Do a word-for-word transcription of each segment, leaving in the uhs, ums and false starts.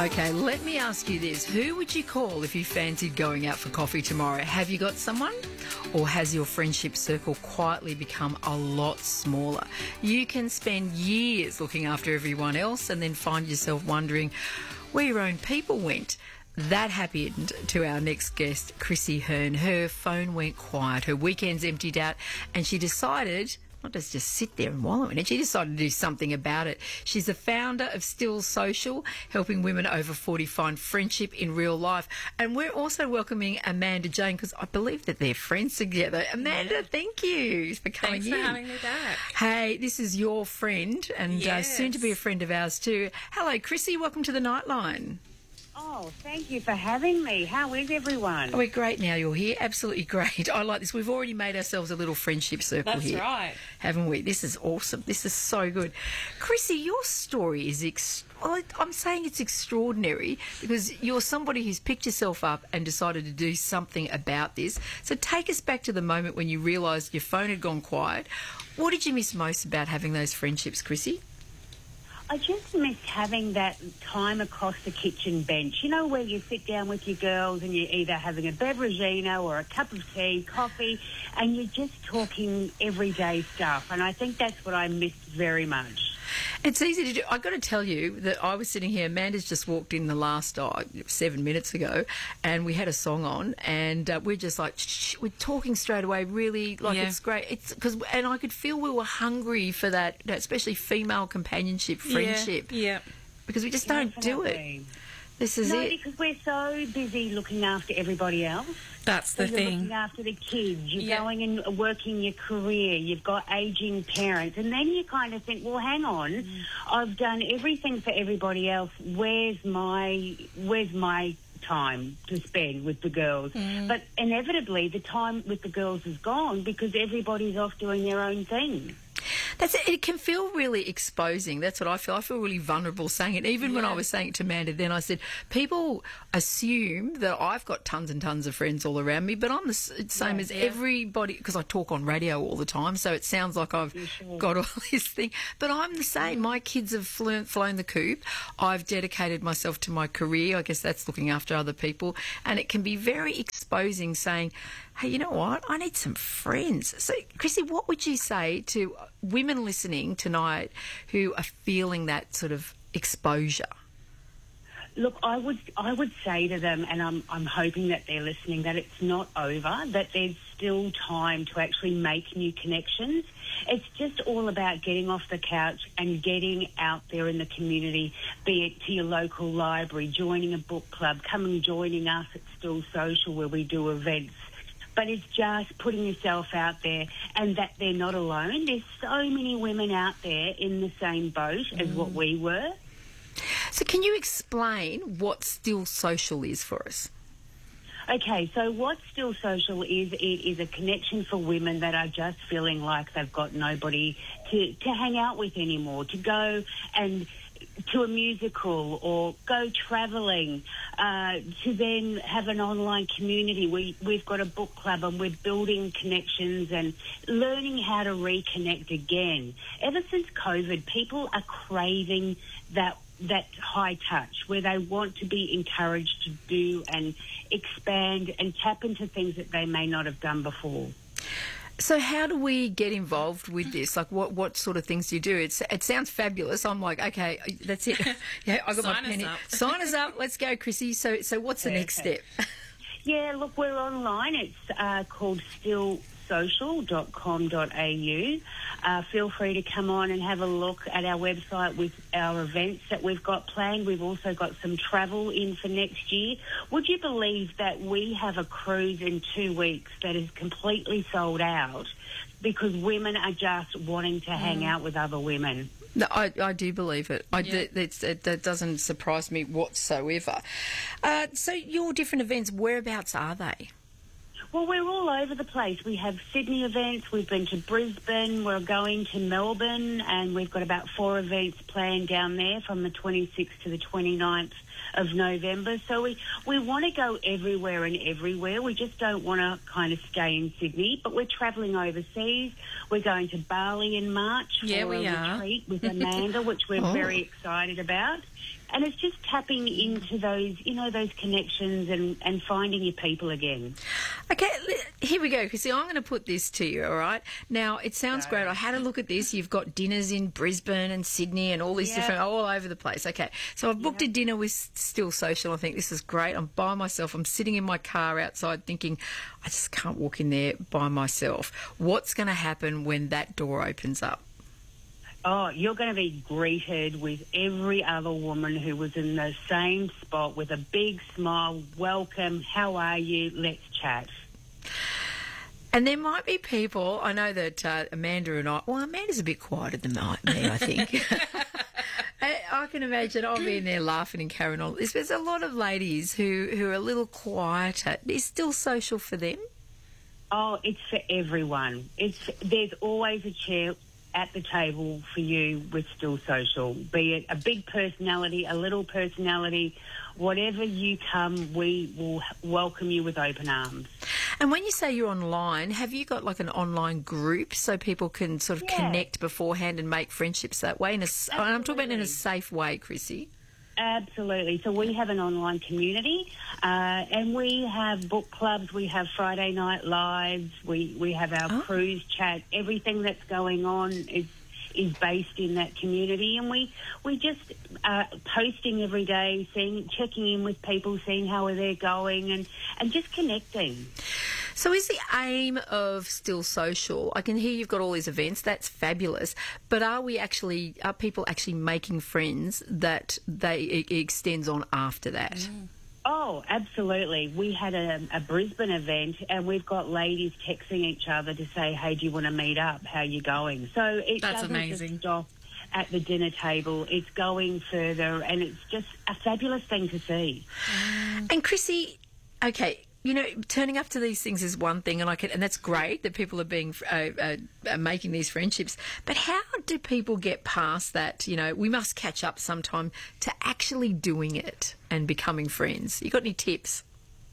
Okay, let me ask you this. Who would you call if you fancied going out for coffee tomorrow? Have you got someone? Or has your friendship circle quietly become a lot smaller? You can spend years looking after everyone else and then find yourself wondering where your own people went. That happened to our next guest, Chrissy Hearn. Her phone went quiet, her weekends emptied out, and she decided not to just sit there and wallow in it. She decided to do something about it. She's the founder of Still Social, helping women over forty find friendship in real life. And we're also welcoming Amanda Jane, because I believe that they're friends together. Amanda, yeah. Thank you for coming Thanks in. for having me back. Hey, this is your friend and Yes. uh, soon to be a friend of ours too. Hello, Chrissy. Welcome to the Nightline. Oh, thank you for having me. How is everyone? Oh, we're great now you're here. Absolutely great. I like this. We've already made ourselves a little friendship circle That's here. right. Haven't we? This is awesome. This is so good. Chrissy, your story is, ex- well, I'm saying it's extraordinary because you're somebody who's picked yourself up and decided to do something about this. So take us back to the moment when you realised your phone had gone quiet. What did you miss most about having those friendships, Chrissy? I just missed having that time across the kitchen bench, you know, where you sit down with your girls and you're either having a beveragino or a cup of tea, coffee, and you're just talking everyday stuff. And I think that's what I missed very much. It's easy to do. I've got to tell you that I was sitting here, Amanda's just walked in the last oh, seven minutes ago, and we had a song on, and uh, we're just like, shh, we're talking straight away, really, like Yeah. it's great. It's cause, and I could feel we were hungry for that, that especially female companionship, friendship, Yeah. yeah. because we just don't do it. Definitely. This is No, it. because we're so busy looking after everybody else. That's the So you're thing. looking after the kids, you're Yeah. going and working your career, you've got ageing parents, and then you kind of think, well, hang on, Mm. I've done everything for everybody else. Where's my where's my time to spend with the girls? Mm. But inevitably, the time with the girls is gone because everybody's off doing their own thing. That's it. It can feel really exposing. That's what I feel. I feel really vulnerable saying it. Even when Yeah. I was saying it to Amanda, then I said, people assume that I've got tons and tons of friends all around me, but I'm the s- same Yeah, as yeah. everybody, because I talk on radio all the time, so it sounds like I've sure. got all this thing. But I'm the same. My kids have flown, flown the coop. I've dedicated myself to my career. I guess that's looking after other people. And it can be very exposing saying, hey, you know what? I need some friends. So, Chrissy, what would you say to women listening tonight who are feeling that sort of exposure? Look, I would I would say to them, and I'm I'm hoping that they're listening, that it's not over, that there's still time to actually make new connections. It's just all about getting off the couch and getting out there in the community, be it to your local library, joining a book club, coming joining us at Still Social where we do events. But it's just putting yourself out there and that they're not alone. There's so many women out there in the same boat as what we were. So can you explain what Still Social is for us? Okay, so what Still Social is, it is a connection for women that are just feeling like they've got nobody to, to hang out with anymore, to go and to a musical or go travelling, uh, to then have an online community. We, we've got a book club and we're building connections and learning how to reconnect again. Ever since COVID, people are craving that that high touch where they want to be encouraged to do and expand and tap into things that they may not have done before. So how do we get involved with this? Like, what, what sort of things do you do? It's, it sounds fabulous. I'm like, okay, that's it. Yeah, I got my Sign us pen here. up. Sign us up. Let's go, Chrissy. So, so what's the next step? Yeah, look, we're online. It's uh, called still social dot com dot a u. Uh, feel free to come on and have a look at our website with our events that we've got planned. We've also got some travel in for next year. Would you believe that we have a cruise in two weeks that is completely sold out because women are just wanting to hang out with other women? No, I, I do believe it. I, Yeah. that, that's, that, that doesn't surprise me whatsoever. Uh, so your different events, whereabouts are they? Well, we're all over the place. We have Sydney events, we've been to Brisbane, we're going to Melbourne, and we've got about four events planned down there from the twenty-sixth to the twenty-ninth of November. So we, we want to go everywhere and everywhere. We just don't want to kind of stay in Sydney, but we're travelling overseas. We're going to Bali in March Yeah, for we a are. retreat with Amanda, which we're Oh. very excited about. and it's just tapping into those, you know, those connections and, and finding your people again. Okay, here we go, Chrissy. I'm going to put this to you, all right? Now, it sounds great. I had a look at this. You've got dinners in Brisbane and Sydney and all these Yep. different, all over the place. Okay, so I've booked Yep. a dinner with Still Social. I think this is great. I'm by myself. I'm sitting in my car outside thinking, I just can't walk in there by myself. What's going to happen when that door opens up? Oh, you're going to be greeted with every other woman who was in the same spot with a big smile. Welcome. How are you? Let's chat. And there might be people, I know that uh, Amanda and I, well, Amanda's a bit quieter than me, I think. I, I can imagine I'll be in there laughing and carrying on. There's there's a lot of ladies who, who are a little quieter. Is Still Social for them? Oh, it's for everyone. It's There's always a chair at the table for you with Still Social, be it a big personality, a little personality, whatever you come, we will welcome you with open arms. And when you say you're online, have you got like an online group so people can sort of Yeah. connect beforehand and make friendships that way? In a, s- I'm talking about in a Absolutely. safe way, Chrissy. Absolutely. So we have an online community, uh, and we have book clubs. We have Friday night lives. We we have our Oh. cruise chat. Everything that's going on is is based in that community, and we we just uh, posting every day, seeing, checking in with people, seeing how they're going, and and just connecting. So is the aim of Still Social, I can hear you've got all these events, that's fabulous, but are we actually, are people actually making friends that they it extends on after that? Oh, absolutely. We had a, a Brisbane event, and we've got ladies texting each other to say, hey, do you want to meet up? How you going? So it That's doesn't amazing. just stop at the dinner table. It's going further, and it's just a fabulous thing to see. And Chrissy, okay, you know, turning up to these things is one thing, and I can, and that's great that people are being uh, uh, uh, making these friendships. But how do people get past that? You know, we must catch up sometime to actually doing it and becoming friends. You got any tips?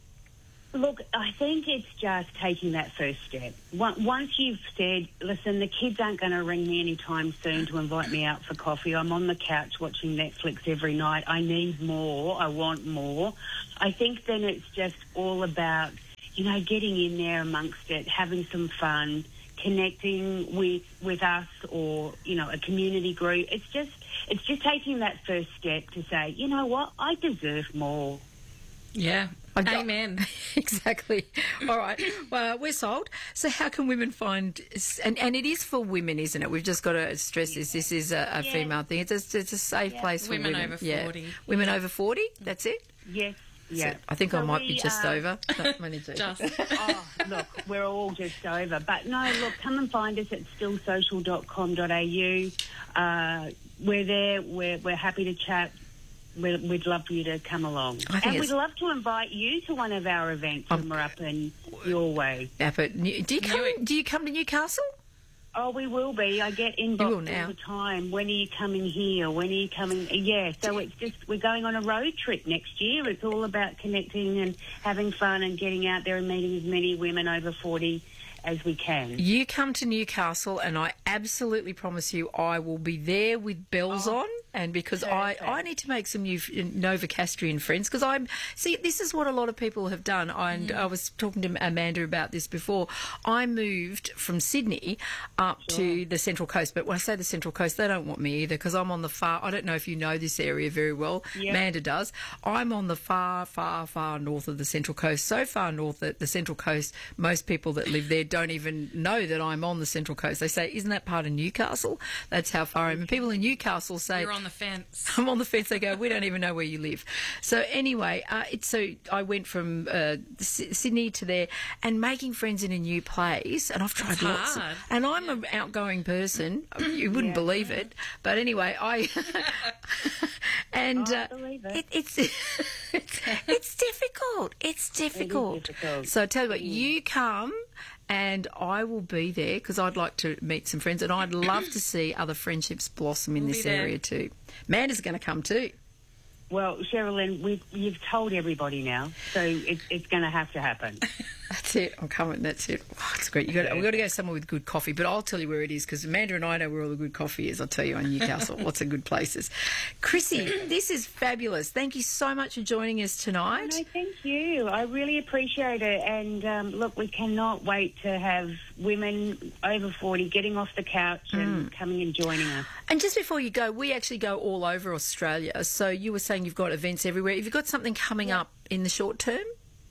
Look, I think it's just taking that first step. Once once you've said, listen, the kids aren't going to ring me anytime soon to invite me out for coffee. I'm on the couch watching Netflix every night. I need more. I want more. I think then it's just all about, you know, getting in there amongst it, having some fun, connecting with with us or, you know, a community group. It's just it's just taking that first step to say, you know what, I deserve more. Yeah. I got- Amen. Exactly. All right. Well, we're sold. So how can women find... And, and it is for women, isn't it? We've just got to stress this. This is a, a Yeah. female thing. It's a, it's a safe Yeah. place for Women women. over Yeah. forty. Women over forty? That's it? Yes. Yeah. So I think I So might be we, just uh, over. No, I'm only joking. Just. Oh, look, we're all just over. But no, look, come and find us at still social dot com dot a u. Uh, we're there. We're, we're happy to chat. We'd, we'd love for you to come along. I think And it's- we'd love to invite you to one of our events when Um, we're up in your way. Yeah, but New- do you come? Newark. Do you come to Newcastle? Oh, we will be. I get will inbox now. all the time. When are you coming here? When are you coming? Yeah, so it's just, we're going on a road trip next year. It's all about connecting and having fun and getting out there and meeting as many women over forty as we can. You come to Newcastle, and I absolutely promise you, I will be there with bells Oh, on. And because I, perfect. I need to make some new Novocastrian friends, because I'm see this is what a lot of people have done. And I was talking to Amanda about this before. I moved from Sydney up to the Central Coast, but when I say the Central Coast, they don't want me either, because I'm on the far. I don't know if you know this area very well. Yep. Amanda does. I'm on the far, far, far north of the Central Coast. So far north that the Central Coast, most people that live there don't even know that I'm on the Central Coast. They say, "Isn't that part of Newcastle?" That's how far I am. And people in Newcastle say, You're on the fence. I'm on the fence. They go, we don't even know where you live. So anyway, uh, it's so I went from uh, S- Sydney to there, and making friends in a new place. And I've tried It's lots. hard. And I'm an outgoing person. You wouldn't Yeah. believe it, but anyway, I and Oh, I uh, believe it. it, it's it's it's difficult. It's difficult. difficult. So I tell you what, you come. And I will be there because I'd like to meet some friends, and I'd love to see other friendships blossom in We'll this be there. area too. Amanda's going to come too. Well, Sherilyn, we've, you've told everybody now, so it, it's going to have to happen. That's it. I'm coming. That's it. Oh, it's great. You got. We've got to go somewhere with good coffee. But I'll tell you where it is because Amanda and I know where all the good coffee is. I'll tell you on Newcastle. Lots of good places. Chrissy, this is fabulous. Thank you so much for joining us tonight. No, thank you. I really appreciate it. And um, look, we cannot wait to have women over forty getting off the couch and mm. coming and joining us. And just before you go, we actually go all over Australia. So you were saying you've got events everywhere. Have you got something coming yeah. up in the short term?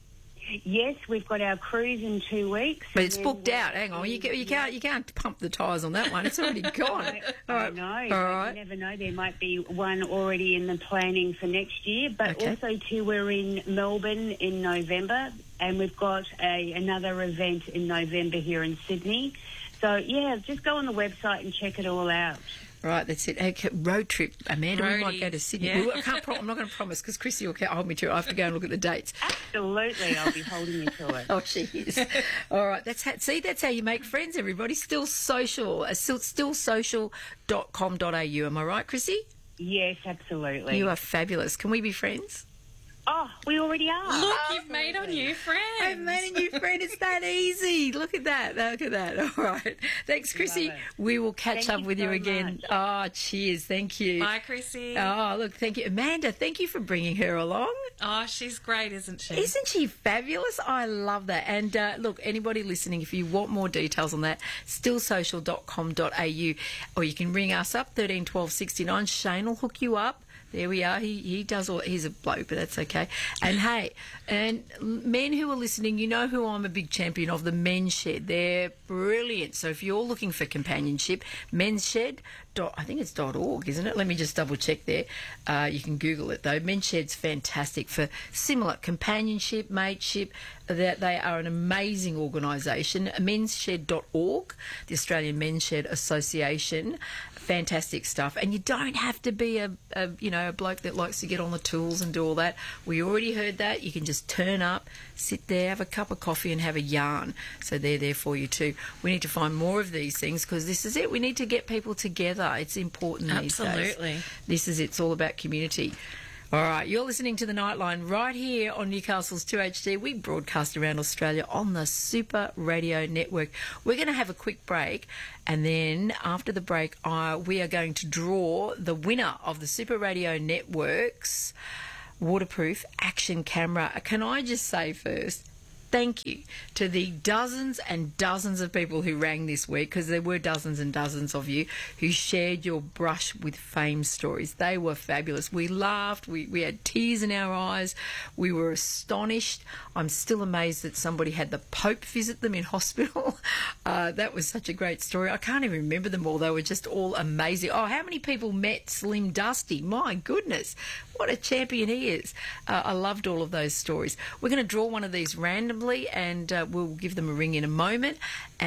Yes, we've got our cruise in two weeks. But it's booked out. Hang on, you, you can't you can't pump the tyres on that one. It's already gone. I, All I right. know. All right. You never know. There might be one already in the planning for next year. But okay. also too, we're in Melbourne in November, and we've got a another event in November here in Sydney. So yeah, just go on the website and check it all out. Right, that's it. Okay, road trip, Amanda. Roadies. We might go to Sydney. Yeah. We, I can't. Pro- I'm not going to promise because Chrissy will hold me to it. I have to go and look at the dates. Absolutely, I'll be holding you to it. Oh, she is. All right, that's how, see, that's how you make friends. Everybody, Still Social, uh, still, still social dot com dot a u. Am I right, Chrissy? Yes, absolutely. You are fabulous. Can we be friends? Oh, we already are. Look, Absolutely. you've made a new friend. I've made a new friend. It's that easy. Look at that. Look at that. All right. Thanks, Chrissy. We will catch thank up you with so you again. Much. Oh, cheers. Thank you. Bye, Chrissy. Oh, look, thank you. Amanda, thank you for bringing her along. Oh, she's great, isn't she? Isn't she fabulous? I love that. And uh, look, anybody listening, if you want more details on that, still social dot com dot a u, or you can ring us up, thirteen twelve sixty-nine. Shane will hook you up. There we are. He he does all. He's a bloke, but that's okay. And hey, and men who are listening, you know who I'm a big champion of, the Men's Shed. They're brilliant. So if you're looking for companionship, Men's Shed. Dot, I think it's dot org, isn't it? Let me just double check there. Uh, you can Google it though. Men's Shed's fantastic for similar companionship, mateship. That they are an amazing organisation. men's shed dot org, the Australian Men's Shed Association. Fantastic stuff. And you don't have to be a, a you know a bloke that likes to get on the tools and do all that. We already heard that. You can just turn up, sit there, have a cup of coffee and have a yarn. So they're there for you too. We need to find more of these things because this is it. We need to get people together. It's important these days. Absolutely. This is it. It's all about community. All right, you're listening to The Nightline right here on Newcastle's two H D. We broadcast around Australia on the Super Radio Network. We're going to have a quick break, and then after the break, uh, we are going to draw the winner of the Super Radio Network's waterproof action camera. Can I just say first, thank you to the dozens and dozens of people who rang this week, because there were dozens and dozens of you who shared your brush with fame stories. They were fabulous. We laughed. We, we had tears in our eyes. We were astonished. I'm still amazed that somebody had the Pope visit them in hospital. Uh, that was such a great story. I can't even remember them all. They were just all amazing. Oh, how many people met Slim Dusty? My goodness. What a champion he is. Uh, I loved all of those stories. We're going to draw one of these randomly, and uh, we'll give them a ring in a moment.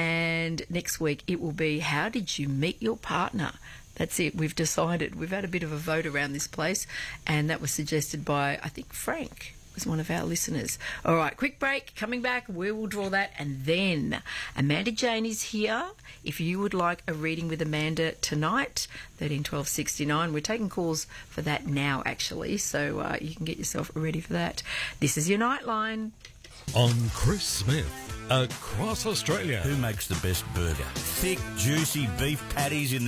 And next week it will be, how did you meet your partner? That's it. We've decided. We've had a bit of a vote around this place, and that was suggested by, I think, Frank was one of our listeners. All right, quick break. Coming back, we will draw that. And then Amanda Jane is here. If you would like a reading with Amanda tonight, thirteen twelve sixty-nine. We're taking calls for that now, actually, so uh, you can get yourself ready for that. This is your Nightline. On Chris Smith, across Australia. Who makes the best burger? Thick, juicy beef patties in the